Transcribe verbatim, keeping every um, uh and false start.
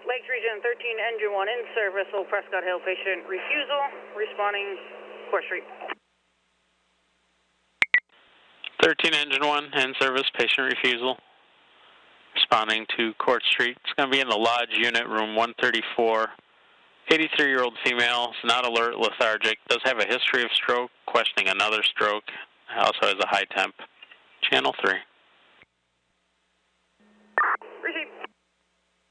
Lakes Region thirteen, engine one in service, Old Prescott Hill, patient refusal, responding Court Street. thirteen, engine one in service, patient refusal, responding to Court Street. It's going to be in the Lodge unit, room one thirty-four. eighty-three-year-old female, is not alert, lethargic, does have a history of stroke, questioning another stroke, also has a high temp. Channel three.